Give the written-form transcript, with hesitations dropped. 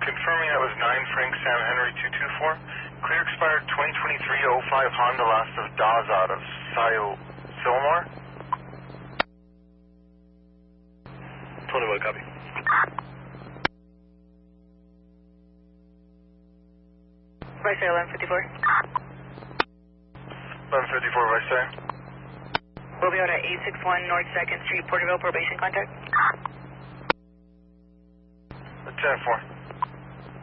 confirming that was 9 Frank Sam Henry 224. Clear expired 2023-05 Honda last of Dawes out of Fillmore. 21, copy. Vice 1154. 1154, Vice. We'll be out at 861 North 2nd Street, Porterville, probation contact. 10-4.